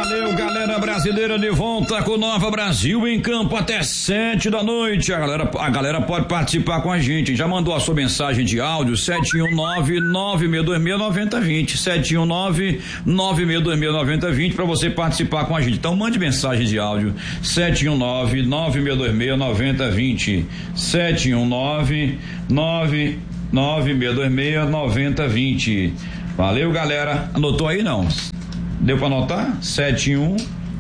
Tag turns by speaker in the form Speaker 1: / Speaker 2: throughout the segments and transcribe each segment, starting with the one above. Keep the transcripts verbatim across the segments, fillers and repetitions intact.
Speaker 1: Valeu, galera brasileira, de volta com Nova Brasil em campo até sete da noite. A galera, a galera pode participar com a gente. Já mandou a sua mensagem de áudio? sete um nove, nove seis dois seis, nove zero dois zero. sete um nove, nove seis dois seis, nove zero dois zero para você participar com a gente. Então mande mensagem de áudio. sete um nove, nove seis dois seis, nove zero dois zero. sete um nove, nove nove seis dois seis, nove zero dois zero. Valeu, galera. Anotou aí, não? Deu pra anotar? sete um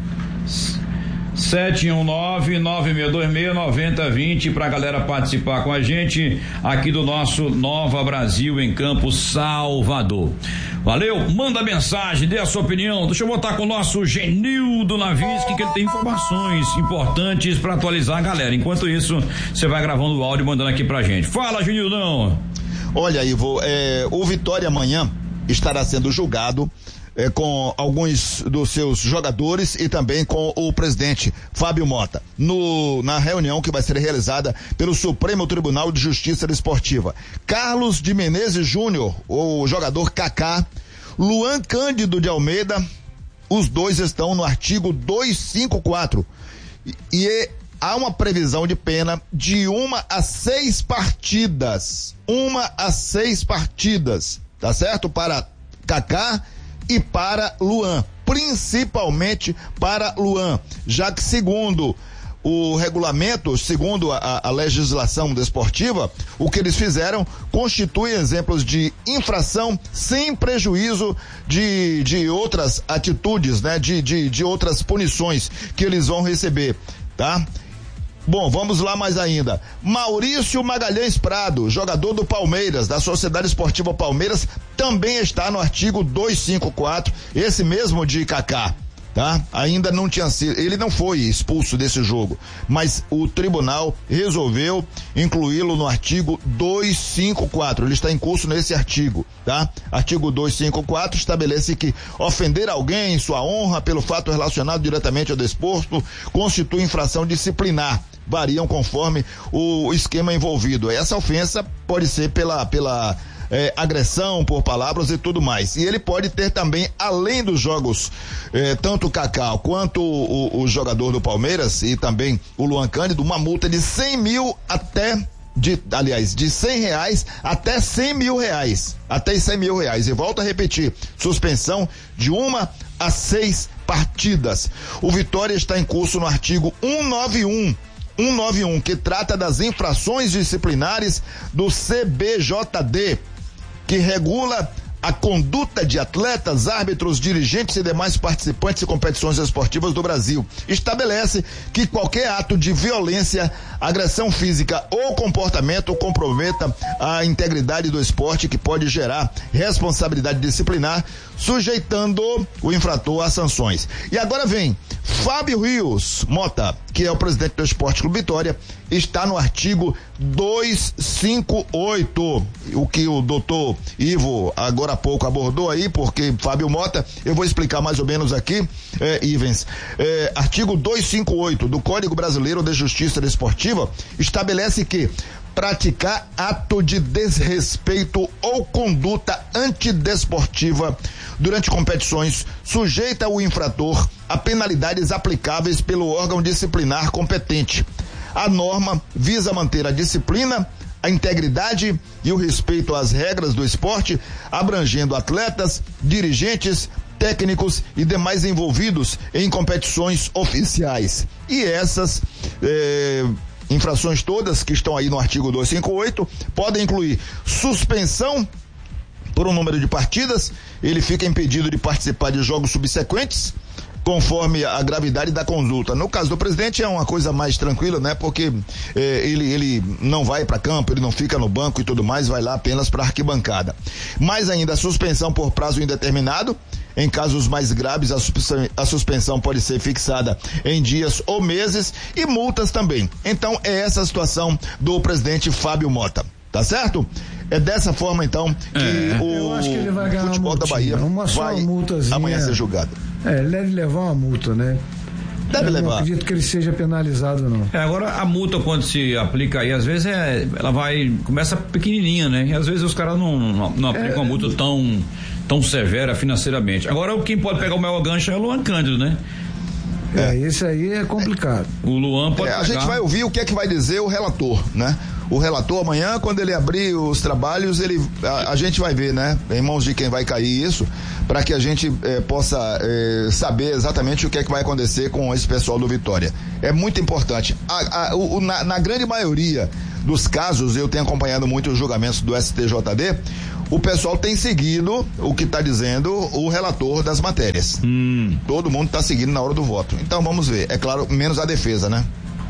Speaker 1: sete um nove, nove seis dois seis, nove zero dois zero pra galera participar com a gente aqui do nosso Nova Brasil em Campo, Salvador. Valeu, manda mensagem, dê a sua opinião. Deixa eu botar com o nosso Genildo Navisque, que ele tem informações importantes pra atualizar a galera. Enquanto isso, você vai gravando o áudio e mandando aqui pra gente. Fala, Genildão.
Speaker 2: Olha, Ivo, é, o Vitória amanhã estará sendo julgado É, com alguns dos seus jogadores e também com o presidente Fábio Mota, no, na reunião que vai ser realizada pelo Supremo Tribunal de Justiça Desportiva. Carlos de Menezes Júnior, o jogador Kaká, Luan Cândido de Almeida, os dois estão no artigo duzentos e cinquenta e quatro e, e há uma previsão de pena de uma a seis partidas, uma a seis partidas, tá certo? Para Kaká e para Luan, principalmente para Luan, já que segundo o regulamento, segundo a, a legislação desportiva, o que eles fizeram constitui exemplos de infração sem prejuízo de, de outras atitudes, né? De, de, de outras punições que eles vão receber, tá? Bom, vamos lá mais ainda. Maurício Magalhães Prado, jogador do Palmeiras, da Sociedade Esportiva Palmeiras, também está no artigo duzentos e cinquenta e quatro, esse mesmo de Kaká, tá? Ainda não tinha sido, ele não foi expulso desse jogo, mas o tribunal resolveu incluí-lo no artigo duzentos e cinquenta e quatro, ele está em curso nesse artigo, tá? Artigo duzentos e cinquenta e quatro estabelece que ofender alguém em sua honra pelo fato relacionado diretamente ao desporto constitui infração disciplinar, variam conforme o esquema envolvido. Essa ofensa pode ser pela, pela é, agressão por palavras e tudo mais. E ele pode ter também, além dos jogos, é, tanto o Kaká quanto o, o, o jogador do Palmeiras e também o Luan Cândido, uma multa de cem mil até de, aliás, de cem reais até cem mil reais. Até cem mil reais. E volto a repetir, suspensão de uma a seis partidas. O Vitória está em curso no artigo cento e noventa e um. cento e noventa e um, que trata das infrações disciplinares do C B J D, que regula a conduta de atletas, árbitros, dirigentes e demais participantes de competições esportivas do Brasil. Estabelece que qualquer ato de violência, agressão física ou comportamento comprometa a integridade do esporte que pode gerar responsabilidade disciplinar, sujeitando o infrator a sanções. E agora vem Fábio Rios Mota, que é o presidente do Esporte Clube Vitória, está no artigo duzentos e cinquenta e oito, o que o doutor Ivo agora há pouco abordou aí, porque Fábio Mota, eu vou explicar mais ou menos aqui, é, Ivens, é, artigo duzentos e cinquenta e oito do Código Brasileiro de Justiça Desportiva estabelece que praticar ato de desrespeito ou conduta antidesportiva durante competições sujeita o infrator a penalidades aplicáveis pelo órgão disciplinar competente. A norma visa manter a disciplina, a integridade e o respeito às regras do esporte, abrangendo atletas, dirigentes, técnicos e demais envolvidos em competições oficiais. E essas eh, infrações todas que estão aí no artigo duzentos e cinquenta e oito podem incluir suspensão por um número de partidas, ele fica impedido de participar de jogos subsequentes, conforme a gravidade da conduta. No caso do presidente é uma coisa mais tranquila, né? Porque eh, ele, ele não vai para campo, ele não fica no banco e tudo mais, vai lá apenas para arquibancada. Mais ainda, a suspensão por prazo indeterminado. Em casos mais graves, a suspensão, a suspensão pode ser fixada em dias ou meses, e multas também. Então é essa a situação do presidente Fábio Mota, tá certo? É dessa forma então que
Speaker 3: é.
Speaker 2: o
Speaker 3: Eu acho que ele vai ganhar
Speaker 2: futebol
Speaker 3: uma
Speaker 2: da Bahia
Speaker 3: uma só
Speaker 2: vai
Speaker 3: multazinha,
Speaker 2: amanhã ser julgado.
Speaker 3: É, ele deve levar uma multa, né?
Speaker 2: Deve
Speaker 3: Eu
Speaker 2: levar.
Speaker 3: Não acredito que ele seja penalizado, não.
Speaker 1: É, agora a multa quando se aplica aí, às vezes é, ela vai, começa pequenininha, né? E às vezes os caras não, não, não aplicam é, a multa tão, tão severa financeiramente. Agora quem pode pegar o maior gancho é o Luan Cândido, né?
Speaker 3: É, esse aí é complicado.
Speaker 1: O Luan pode
Speaker 2: é,
Speaker 1: pegar.
Speaker 2: A gente vai ouvir o que é que vai dizer o relator, né? O relator amanhã, quando ele abrir os trabalhos, ele, a, a gente vai ver, né? Em mãos de quem vai cair isso, para que a gente eh, possa eh, saber exatamente o que é que vai acontecer com esse pessoal do Vitória. É muito importante. A, a, o, na, na grande maioria dos casos, eu tenho acompanhado muito os julgamentos do S T J D, o pessoal tem seguido o que está dizendo o relator das matérias.
Speaker 1: Hum.
Speaker 2: Todo mundo está seguindo na hora do voto. Então vamos ver. É claro, menos a defesa, né?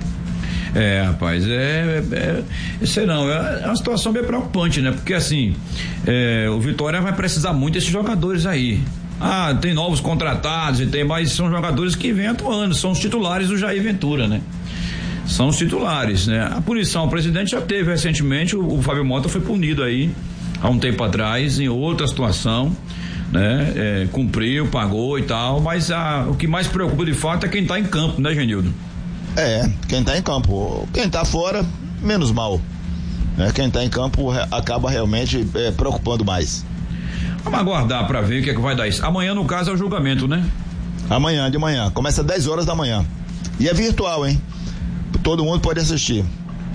Speaker 1: É, rapaz, é, é, é sei não, é uma situação bem preocupante, né? Porque assim, é, o Vitória vai precisar muito desses jogadores aí. Ah, tem novos contratados e tem, mas são jogadores que vêm atuando, são os titulares do Jair Ventura, né? São os titulares, né? A punição, o presidente já teve recentemente, o, o Fábio Mota foi punido aí há um tempo atrás, em outra situação, né? É, cumpriu, pagou e tal, mas a, o que mais preocupa de fato é quem tá em campo, né, Genildo?
Speaker 2: É, quem tá em campo. Quem tá fora, menos mal. É, quem tá em campo acaba realmente é, preocupando mais.
Speaker 1: Vamos aguardar pra ver o que é que vai dar isso. Amanhã, no caso, é o julgamento, né?
Speaker 2: Amanhã, de manhã. Começa às dez horas da manhã. E é virtual, hein? Todo mundo pode assistir.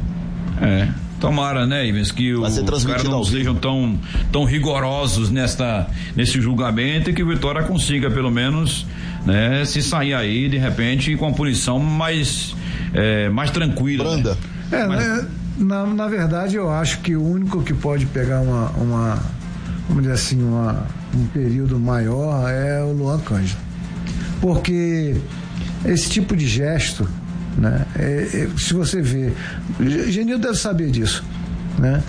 Speaker 1: É. Tomara, né, Ivens, que o, os caras não sejam tão, tão rigorosos nesta, nesse julgamento e que o Vitória consiga, pelo menos, né, se sair aí, de repente, com a punição mais, é, mais tranquila.
Speaker 2: Branda.
Speaker 3: Né? É,
Speaker 1: Mas...
Speaker 3: né, na, na verdade, eu acho que o único que pode pegar uma, uma vamos dizer assim, uma, um período maior é o Luan Cândido. Porque esse tipo de gesto, né? É, é, se você vê, Genildo deve saber disso, né?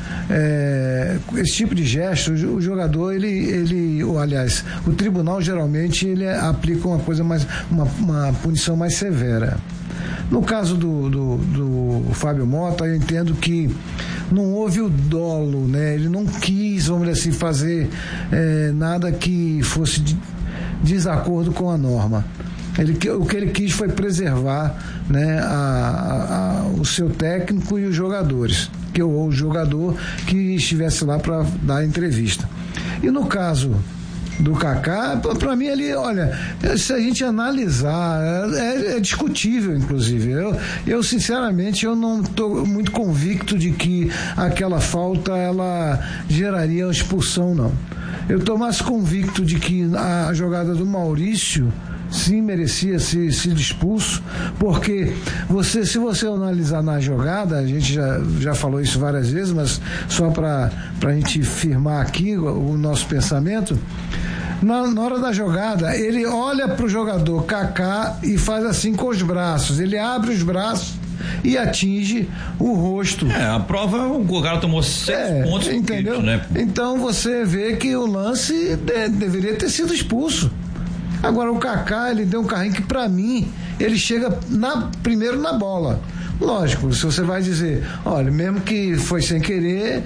Speaker 3: É, esse tipo de gesto, o jogador, ele, ele, ou aliás, o tribunal geralmente ele aplica uma coisa mais, uma, uma punição mais severa. No caso do, do, do Fábio Mota, eu entendo que não houve o dolo, né? Ele não quis, vamos dizer assim, fazer é, nada que fosse de desacordo com a norma. Ele, o que ele quis foi preservar, né, a, a, o seu técnico e os jogadores, que ou o jogador que estivesse lá para dar a entrevista. E no caso do Kaká, para mim ali, olha, se a gente analisar, é, é discutível, inclusive. Eu, eu sinceramente, eu não estou muito convicto de que aquela falta ela geraria uma expulsão, não. Eu estou mais convicto de que a jogada do Maurício sim merecia ser, ser expulso, porque você, se você analisar na jogada, a gente já, já falou isso várias vezes, mas só para a gente firmar aqui o, o nosso pensamento, na, na hora da jogada, ele olha para o jogador Kaká e faz assim com os braços, ele abre os braços e atinge o rosto.
Speaker 1: É, a prova, o cara tomou seis é, pontos,
Speaker 3: entendeu?
Speaker 1: Quito, né?
Speaker 3: Então você vê que o lance de, deveria ter sido expulso. Agora o Kaká, ele deu um carrinho que pra mim, ele chega na, primeiro na bola. Lógico, se você vai dizer, olha, mesmo que foi sem querer,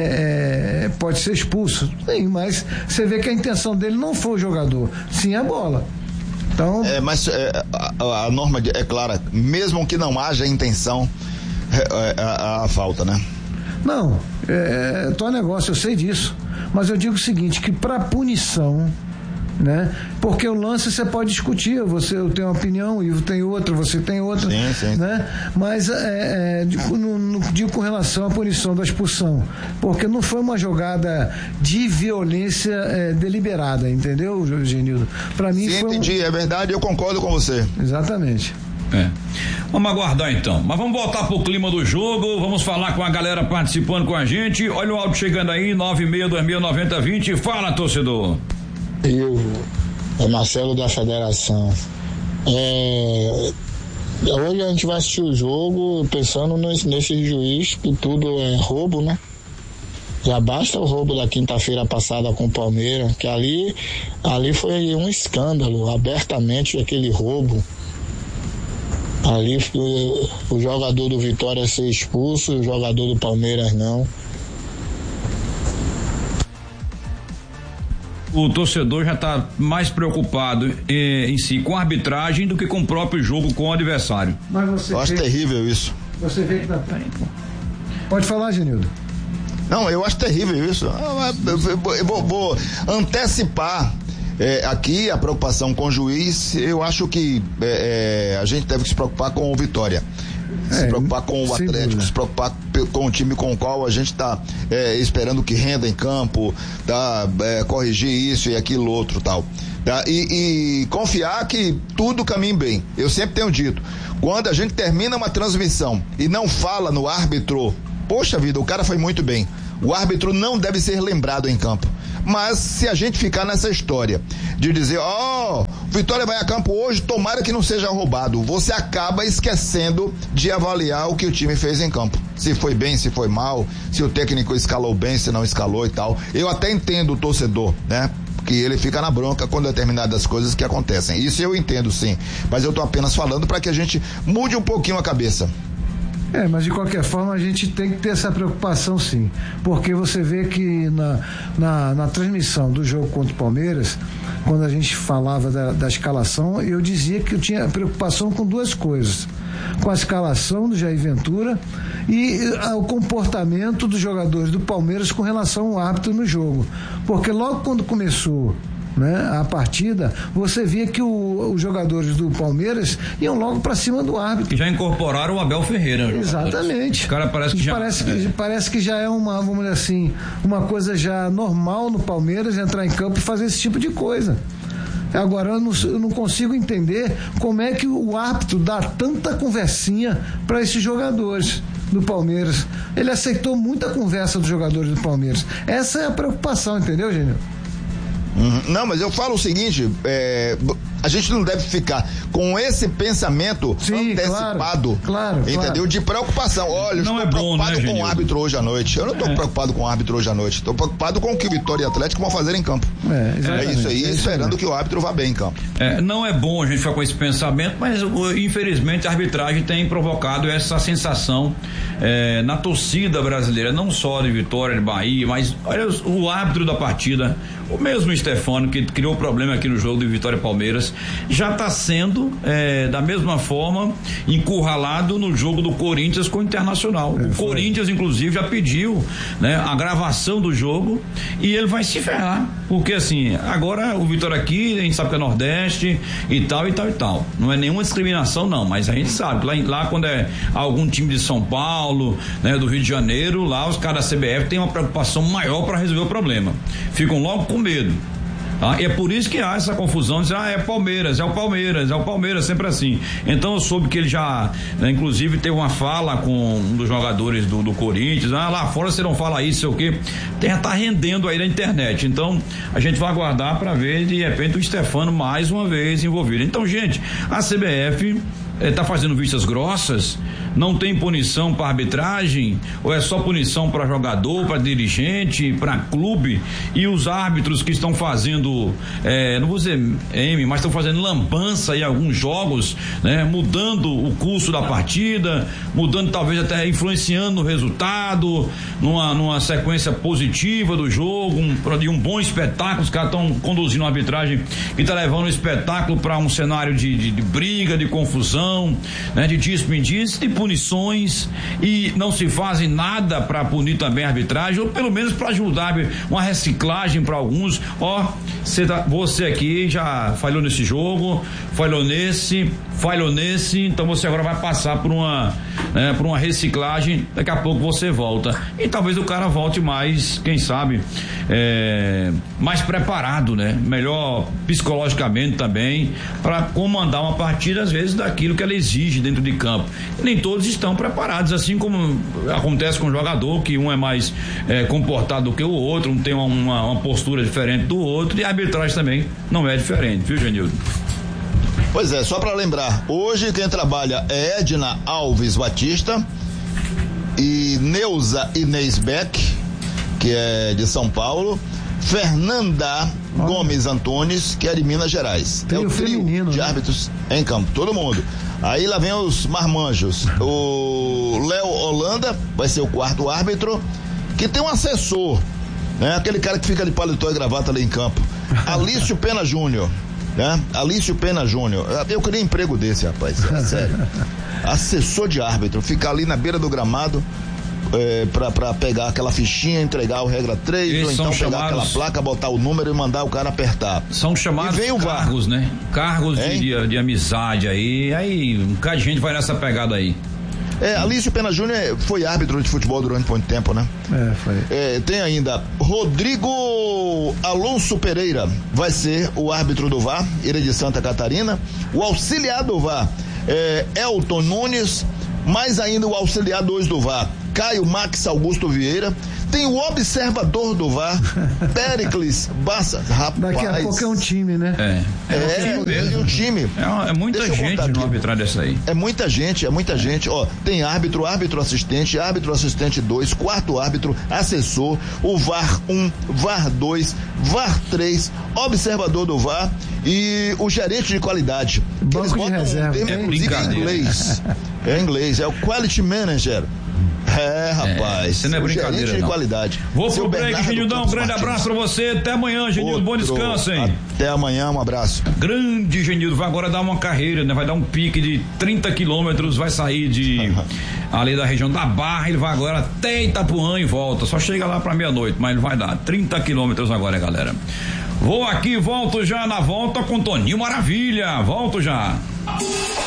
Speaker 3: é, é, pode ser expulso. Sim, mas você vê que a intenção dele não foi o jogador, sim a bola. Então...
Speaker 2: É, mas é, a, a norma é clara, mesmo que não haja intenção, é, a, a falta, né?
Speaker 3: Não, é, é teu negócio, eu sei disso. Mas eu digo o seguinte, que pra punição, né? Porque o lance você pode discutir, você eu tenho uma opinião, o Ivo tem outra, você tem outra,
Speaker 2: sim, sim.
Speaker 3: Né? Mas é, é, digo, no, no, digo com relação à punição da expulsão, porque não foi uma jogada de violência é, deliberada, entendeu, Genildo? Para mim
Speaker 2: sim,
Speaker 3: foi
Speaker 2: entendi,
Speaker 3: um...
Speaker 2: é verdade, eu concordo com você.
Speaker 3: Exatamente.
Speaker 1: É. Vamos aguardar então, mas vamos voltar pro clima do jogo, vamos falar com a galera participando com a gente. Olha o áudio chegando aí, nove seis dois seis nove zero dois zero. Fala, torcedor.
Speaker 4: Eu, é Marcelo da Federação. É, hoje a gente vai assistir o jogo pensando nesse, nesse juiz, que tudo é roubo, né? Já basta o roubo da quinta-feira passada com o Palmeiras, que ali, ali foi um escândalo, abertamente aquele roubo. Ali o, o jogador do Vitória ser expulso, o jogador do Palmeiras não.
Speaker 1: o torcedor já está mais preocupado em, em si com a arbitragem do que com o próprio jogo com o adversário.
Speaker 3: Mas você
Speaker 2: eu acho
Speaker 3: vê,
Speaker 2: terrível isso.
Speaker 3: Você vê que dá tempo. Pode falar, Genildo.
Speaker 2: Não, eu acho terrível isso. Eu vou, vou antecipar é, aqui a preocupação com o juiz. Eu acho que é, é, a gente deve se preocupar com o Vitória. Se é, preocupar com o Atlético, dúvida. Se preocupar com o time com o qual a gente está é, esperando que renda em campo, tá, é, corrigir isso e aquilo outro tal. Tá? E, e confiar que tudo caminhe bem. Eu sempre tenho dito, quando a gente termina uma transmissão e não fala no árbitro, poxa vida, o cara foi muito bem. O árbitro não deve ser lembrado em campo. Mas se a gente ficar nessa história de dizer, ó, oh, Vitória vai a campo hoje, tomara que não seja roubado, você acaba esquecendo de avaliar o que o time fez em campo. Se foi bem, se foi mal, se o técnico escalou bem, se não escalou e tal. Eu até entendo o torcedor, né? Que ele fica na bronca com determinadas coisas que acontecem. Isso eu entendo, sim. Mas eu tô apenas falando para que a gente mude um pouquinho a cabeça.
Speaker 3: É, mas de qualquer forma a gente tem que ter essa preocupação, sim, porque você vê que na, na, na transmissão do jogo contra o Palmeiras, quando a gente falava da, da escalação, eu dizia que eu tinha preocupação com duas coisas, com a escalação do Jair Ventura e a, o comportamento dos jogadores do Palmeiras com relação ao árbitro no jogo, porque logo quando começou, né, a partida, você via que o, os jogadores do Palmeiras iam logo para cima do árbitro.
Speaker 1: Que já incorporaram o Abel Ferreira.
Speaker 3: Exatamente.
Speaker 1: O cara parece que já
Speaker 3: parece que,
Speaker 1: é.
Speaker 3: parece que já é uma, vamos dizer assim, uma coisa já normal no Palmeiras entrar em campo e fazer esse tipo de coisa. Agora eu não, eu não consigo entender como é que o árbitro dá tanta conversinha para esses jogadores do Palmeiras. Ele aceitou muita conversa dos jogadores do Palmeiras. Essa é a preocupação, entendeu, Gênio?
Speaker 2: Uhum. Não, mas eu falo o seguinte, é, a gente não deve ficar com esse pensamento Sim, antecipado,
Speaker 3: claro, claro,
Speaker 2: entendeu?
Speaker 3: Claro.
Speaker 2: De preocupação. Olha, eu
Speaker 1: não
Speaker 2: estou
Speaker 1: é bom,
Speaker 2: preocupado
Speaker 1: né,
Speaker 2: com o árbitro hoje à noite. Eu não estou é. preocupado com o árbitro hoje à noite. Estou preocupado com o que Vitória e Atlético vão fazer em campo. É, é isso aí, é esperando isso que o árbitro vá bem em campo.
Speaker 1: É, não é bom a gente ficar com esse pensamento, mas infelizmente a arbitragem tem provocado essa sensação é, na torcida brasileira, não só de Vitória, de Bahia, mas olha o árbitro da partida, o mesmo Stefano que criou problema aqui no jogo de Vitória e Palmeiras, já está sendo é, da mesma forma encurralado no jogo do Corinthians com o Internacional. É, o Corinthians inclusive já pediu, né, a gravação do jogo e ele vai se ferrar, porque assim, agora o Vitória aqui, a gente sabe que é Nordeste e tal e tal e tal, não é nenhuma discriminação não, mas a gente sabe que lá, lá quando é algum time de São Paulo, né, do Rio de Janeiro, lá os caras da C B F têm uma preocupação maior para resolver o problema, ficam logo com medo. Ah, e é por isso que há essa confusão, diz, ah, é Palmeiras, é o Palmeiras, é o Palmeiras, sempre assim. Então eu soube que ele já, né, inclusive teve uma fala com um dos jogadores do, do Corinthians, ah, lá fora você não fala isso, sei o quê, tem, tá rendendo aí na internet, então a gente vai aguardar para ver de repente o Stefano mais uma vez envolvido. Então, gente, a C B F está fazendo vistas grossas, não tem punição para arbitragem, ou é só punição para jogador, para dirigente, para clube, e os árbitros que estão fazendo, é, não vou dizer M, mas estão fazendo lambança em alguns jogos, né, mudando o curso da partida, mudando talvez até influenciando no resultado, numa, numa sequência positiva do jogo, um, de um bom espetáculo. Os caras estão conduzindo uma arbitragem que está levando o espetáculo para um cenário de, de, de briga, de confusão, né, de disse-me-disse, de punições, e não se fazem nada para punir também a arbitragem, ou pelo menos para ajudar uma reciclagem para alguns. Ó, você, tá, você aqui já falhou nesse jogo, falhou nesse, falhou nesse, então você agora vai passar por uma, né, por uma reciclagem, daqui a pouco você volta, e talvez o cara volte mais, quem sabe, é, mais preparado, né, melhor psicologicamente também, para comandar uma partida às vezes daquilo que ela exige dentro de campo. Nem todos estão preparados, assim como acontece com o jogador, que um é mais é, comportado do que o outro, um tem uma, uma postura diferente do outro, e a arbitragem também não é diferente, viu, Genildo?
Speaker 2: Pois é, só para lembrar, hoje quem trabalha é Edna Alves Batista e Neuza Inês Beck, que é de São Paulo, Fernanda Olha. Gomes Antunes, que é de Minas Gerais.
Speaker 3: Tem é o trio feminino,
Speaker 2: de
Speaker 3: né?
Speaker 2: árbitros em campo, todo mundo. Aí lá vem os marmanjos. O Léo Holanda vai ser o quarto árbitro, que tem um assessor, né? Aquele cara que fica de paletó e gravata ali em campo. Alício Pena Júnior, né? Alício Pena Júnior. Eu queria emprego desse, rapaz, é sério. Assessor de árbitro, ficar ali na beira do gramado, é, pra, pra pegar aquela fichinha, entregar o regra três,
Speaker 1: Eles
Speaker 2: ou então pegar
Speaker 1: chamados...
Speaker 2: aquela placa, botar o número e mandar o cara apertar.
Speaker 1: São chamados cargos, né? Cargos de, de, de amizade aí, aí um bocado de gente vai nessa pegada aí.
Speaker 2: É, Alício Pena Júnior foi árbitro de futebol durante muito tempo, né?
Speaker 3: É, foi.
Speaker 2: É, tem ainda Rodrigo Alonso Pereira, vai ser o árbitro do V A R, ele é de Santa Catarina. O auxiliar do V A R, é, Elton Nunes, mais ainda o auxiliar dois do V A R, Caio Max Augusto Vieira. Tem o observador do V A R, Péricles Bassa. Rapaz.
Speaker 3: Daqui a pouco é um time, né?
Speaker 1: É.
Speaker 2: É, é, é um time.
Speaker 1: É, é muita gente no arbitrar dessa aí.
Speaker 2: É muita gente, é muita gente. Ó, tem árbitro, árbitro assistente, árbitro assistente dois, quarto árbitro, assessor, o V A R um, V A R dois, V A R três, observador do V A R e o gerente de qualidade.
Speaker 3: Banco de reserva.
Speaker 2: Um termo,
Speaker 1: é
Speaker 2: inclusive em inglês. É inglês, é o Quality Manager. É, rapaz.
Speaker 1: Isso não é brincadeira,
Speaker 2: gerente de
Speaker 1: não.
Speaker 2: qualidade.
Speaker 1: Vou
Speaker 2: Seu
Speaker 1: pro break,
Speaker 2: Bernardo
Speaker 1: Genildão. Um
Speaker 2: Campos
Speaker 1: grande
Speaker 2: Martins.
Speaker 1: abraço pra você. Até amanhã, Genildo. Bom descanso, hein?
Speaker 2: Até amanhã, um abraço.
Speaker 1: Grande Genildo. Vai agora dar uma carreira, né? Vai dar um pique de trinta quilômetros. Vai sair de ali da região da Barra. Ele vai agora até Itapuã e volta. Só chega lá pra meia-noite, mas ele vai dar trinta quilômetros agora, galera. Vou aqui, volto já na volta com Toninho Maravilha. Volto já.